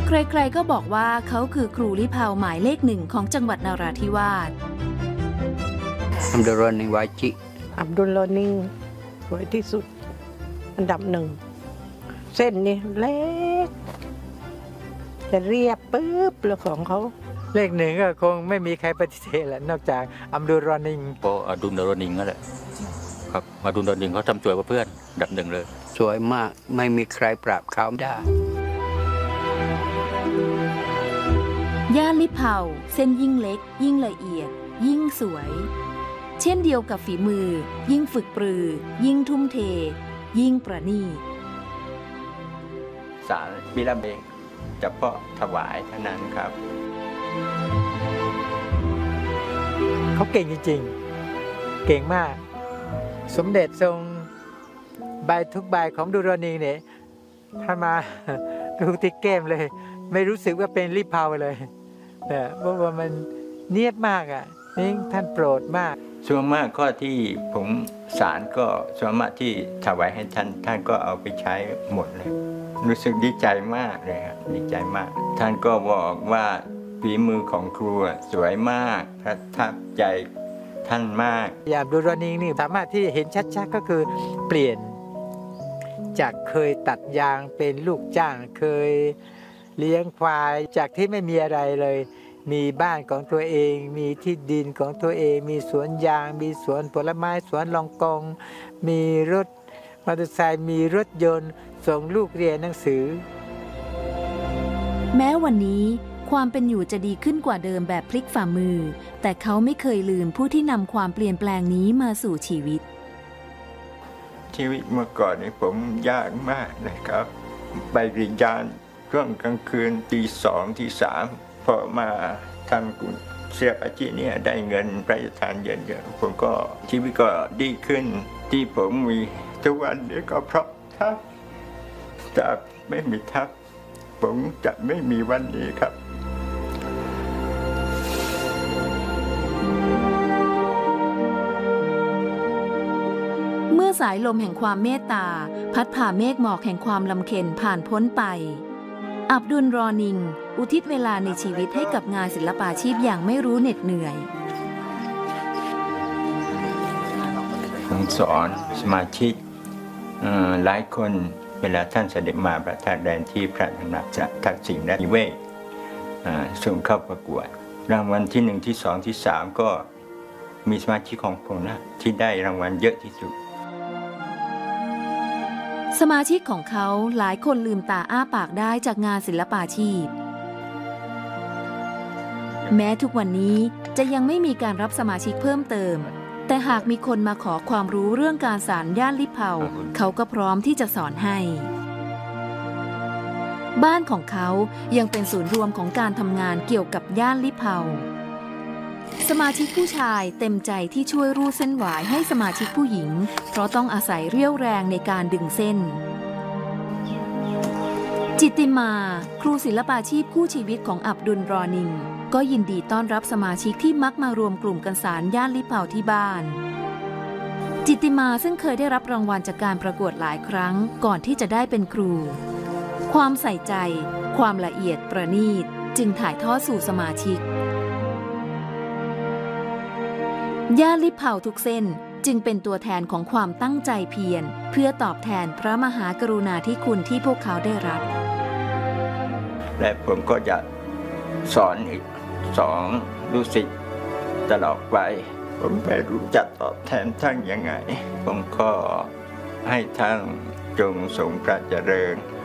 ใครๆก็บอกว่าเขาคือครูลิเภาหมายเลขหนึ่งของจังหวัดนราธิวาสอับดุลรอนิงวาจิอับดุลรอนิงสวยที่สุดอันดับหนึ่งเส้นนี่เล็กจะเรียบปุ๊บเลยของเขาเลขหนึ่งก็คงไม่มีใครปฏิเสธแหละนอกจากอับดุลรอนิงก็อับดุลรอนิงนั่นแหละครับอับดุลรอนิงเขาทำสวยกว่าเพื่อนอันดับหนึ่งเลยสวยมากไม่มีใครปราบเขาได้ย่านลิเภาเส้นยิ่งเล็กยิ่งละเอียดยิ่งสวยเช่นเดียวกับฝีมือยิ่งฝึกปรือยิ่งทุ่มเทยิ่งประณีตสารบิลาเบงเฉพาะถวายเท่านั้นครับเขาเก่งจริงๆเก่งมากสมเด็จทรงใบทุกใบของดูรอนิงเนี่ยท่านมาดูที่แก้มเลยไม่รู้สึกว่าเป็นลิเภาเลยเพราะว่ามันเนียบมากอ่ะนี่ท่านโปรดมากส่วนมากข้อที่ผมสารก็ส่วนมากที่ถวายให้ท่านก็เอาไปใช้หมดเลยรู้สึกดีใจมากเลยครับดีใจมากท่านก็บอกว่าฝีมือของครูสวยมากประทับใจท่านมากอย่างดูรอนิงนี่สามารถที่เห็นชัดๆก็คือเปลี่ยนจากเคยตัดยางเป็นลูกจ้างเคยเลี้ยงควายจากที่ไม่มีอะไรเลยมีบ้านของตัวเองมีที่ดินของตัวเองมีสวนยางมีสวนผลไม้สวนลองกองมีรถมอเตอร์ไซค์มีรถยนต์ส่งลูกเรียนหนังสือแม้วันนี้ความเป็นอยู่จะดีขึ้นกว่าเดิมแบบพลิกฝ่ามือแต่เขาไม่เคยลืมผู้ที่นำความเปลี่ยนแปลงนี้มาสู่ชีวิตเมื่อก่อนนี้ผมยากมากนะครับไปเรียนยานช่วงกลางคืนตี 2 ตี 3พอมาทำกุเสียอาชีพเนี่ยได้เงินพระราชทานเยอะๆผมก็ชีวิตก็ดีขึ้นที่ผมมีทุกวันนี้ก็เพราะทัพจะไม่มีทัพผมจะไม่มีวันนี้ครับเมื่อสายลมแห่งความเมตตาพัดผ่าเมฆหมอกแห่งความลำเค็ญผ่านพ้นไปอับดุลรอนิงอุทิศเวลาในชีวิตให้กับงานศิลปาชีพอย่างไม่รู้เหน็ดเหนื่อยผมสอนสมาชิกหลายคนเวลาท่านเสด็จมาประทับแรมที่พระตำหนักทักษิณและนิเวศส่งเข้าประกวดรางวัลที่1ที่2ที่3ก็มีสมาชิกของผมนะที่ได้รางวัลเยอะที่สุดสมาชิกของเขาหลายคนลืมตาอ้าปากได้จากงานศิลปาชีพแม้ทุกวันนี้จะยังไม่มีการรับสมาชิกเพิ่มเติมแต่หากมีคนมาขอความรู้เรื่องการสานย่านลิเภาเขาก็พร้อมที่จะสอนให้บ้านของเขายังเป็นศูนย์รวมของการทำงานเกี่ยวกับย่านลิเภาสมาชิกผู้ชายเต็มใจที่ช่วยรูดเส้นหวายให้สมาชิกผู้หญิงเพราะต้องอาศัยเรี่ยวแรงในการดึงเส้นจิตติมาครูศิลปาชีพคู่ชีวิตของอับดุลรอนิงก็ยินดีต้อนรับสมาชิกที่มักมารวมกลุ่มกันสานย่านลิเภาที่บ้านจิตติมาซึ่งเคยได้รับรางวัลจากการประกวดหลายครั้งก่อนที่จะได้เป็นครูความใส่ใจความละเอียดประณีตจึงถ่ายทอดสู่สมาชิกย่านลิเภาทุกเส้นจึงเป็นตัวแทนของความตั้งใจเพียรเพื่อตอบแทนพระมหากรุณาธิคุณที่พวกเขาได้รับและผมก็จะสอนอีก2ลูกศิษย์ตลอดไปผมไม่รู้จะตอบแทนท่านยังไงผมก็ให้ท่านจงทรงพระเจริญ